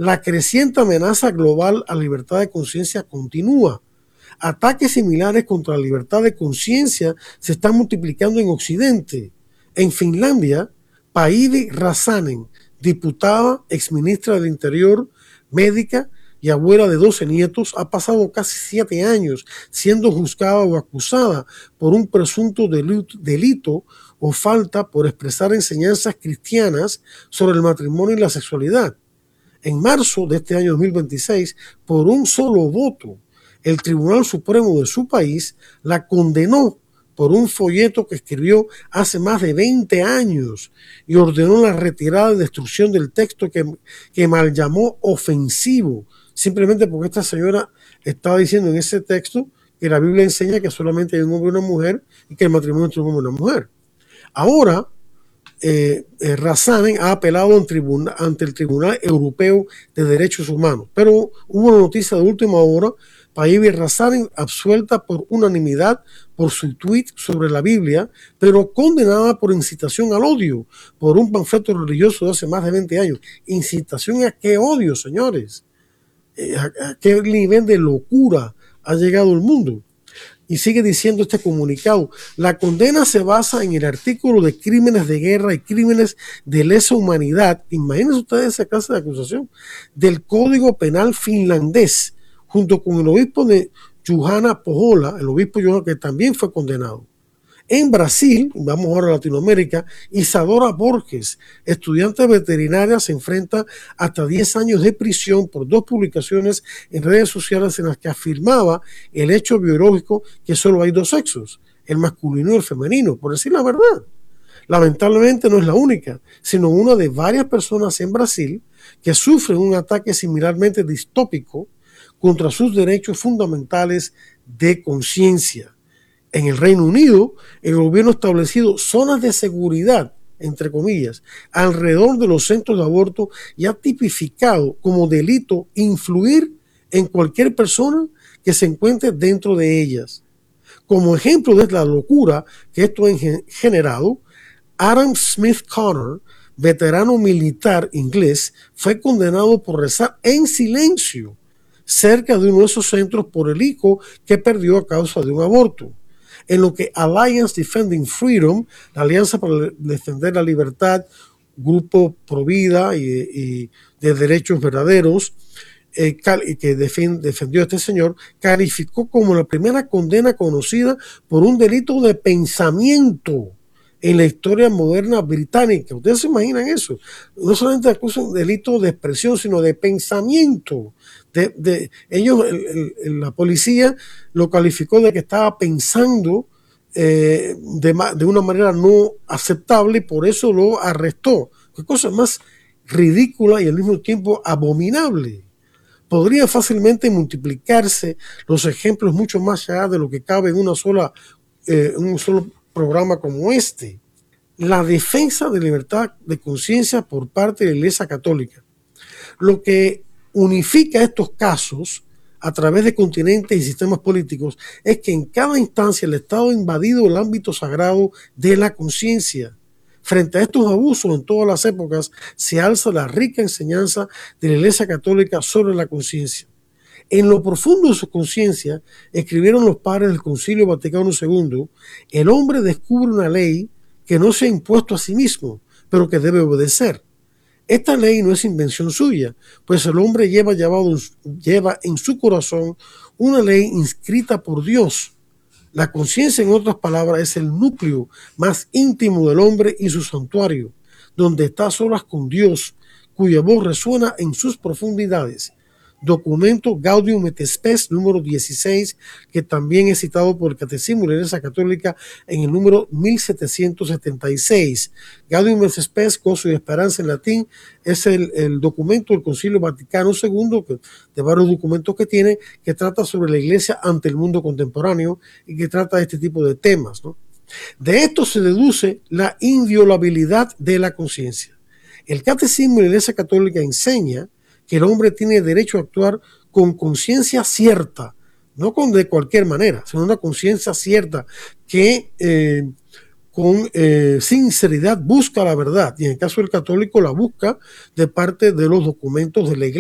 La creciente amenaza global a la libertad de conciencia continúa. Ataques similares contra la libertad de conciencia se están multiplicando en Occidente. En Finlandia, Päivi Räsänen, diputada, exministra del Interior, médica y abuela de 12 nietos, ha pasado casi 7 años siendo juzgada o acusada por un presunto delito o falta por expresar enseñanzas cristianas sobre el matrimonio y la sexualidad. En marzo de este año 2026, por un solo voto, el Tribunal Supremo de su país la condenó por un folleto que escribió hace más de 20 años y ordenó la retirada y destrucción del texto que mal llamó ofensivo, simplemente porque esta señora estaba diciendo en ese texto que la Biblia enseña que solamente hay un hombre y una mujer y que el matrimonio entre un hombre y una mujer. Ahora, Räsänen ha apelado ante el Tribunal Europeo de Derechos Humanos, pero hubo una noticia de última hora. Päivi Räsänen absuelta por unanimidad por su tuit sobre la Biblia, pero condenada por incitación al odio por un panfleto religioso de hace más de 20 años. ¿Incitación a qué odio, señores? ¿A qué nivel de locura ha llegado el mundo? Y sigue diciendo este comunicado: la condena se basa en el artículo de crímenes de guerra y crímenes de lesa humanidad, imagínense ustedes esa clase de acusación, del Código Penal finlandés, junto con el obispo de Juhana Pohjola, el obispo Juhana, que también fue condenado. En Brasil, vamos ahora a Latinoamérica, Isadora Borges, estudiante veterinaria, se enfrenta hasta 10 años de prisión por 2 publicaciones en redes sociales en las que afirmaba el hecho biológico que solo hay 2 sexos, el masculino y el femenino, por decir la verdad. Lamentablemente no es la única, sino una de varias personas en Brasil que sufren un ataque similarmente distópico contra sus derechos fundamentales de conciencia. En el Reino Unido, el gobierno ha establecido zonas de seguridad, entre comillas, alrededor de los centros de aborto y ha tipificado como delito influir en cualquier persona que se encuentre dentro de ellas. Como ejemplo de la locura que esto ha generado, Adam Smith Connor, veterano militar inglés, fue condenado por rezar en silencio cerca de uno de esos centros por el hijo que perdió a causa de un aborto. En lo que Alliance Defending Freedom, la Alianza para Defender la Libertad, grupo pro vida y de derechos verdaderos, que defendió a este señor, calificó como la primera condena conocida por un delito de pensamiento en la historia moderna británica. ¿Ustedes se imaginan eso? No solamente acusan un delito de expresión, sino de pensamiento. Ellos, la policía lo calificó de que estaba pensando de una manera no aceptable y por eso lo arrestó. Qué cosa más ridícula y al mismo tiempo abominable. Podría fácilmente multiplicarse los ejemplos mucho más allá de lo que cabe en un solo programa como este. La defensa de libertad de conciencia por parte de la Iglesia Católica. Lo que unifica estos casos a través de continentes y sistemas políticos es que en cada instancia el Estado ha invadido el ámbito sagrado de la conciencia. Frente a estos abusos en todas las épocas se alza la rica enseñanza de la Iglesia Católica sobre la conciencia. En lo profundo de su conciencia, escribieron los padres del Concilio Vaticano II, el hombre descubre una ley que no se ha impuesto a sí mismo, pero que debe obedecer. Esta ley no es invención suya, pues el hombre lleva en su corazón una ley inscrita por Dios. La conciencia, en otras palabras, es el núcleo más íntimo del hombre y su santuario, donde está a solas con Dios, cuya voz resuena en sus profundidades. Documento Gaudium et Spes número 16, que también es citado por el Catecismo de la Iglesia Católica en el número 1776. Gaudium et Spes, gozo y esperanza en latín, es el documento del Concilio Vaticano II, de varios documentos que tiene, que trata sobre la Iglesia ante el mundo contemporáneo y que trata de este tipo de temas, ¿no? De esto se deduce la inviolabilidad de la conciencia. El Catecismo de la Iglesia Católica enseña que el hombre tiene derecho a actuar con conciencia cierta, no de cualquier manera, sino una conciencia cierta que con sinceridad busca la verdad, y en el caso del católico la busca de parte de los documentos de la Iglesia.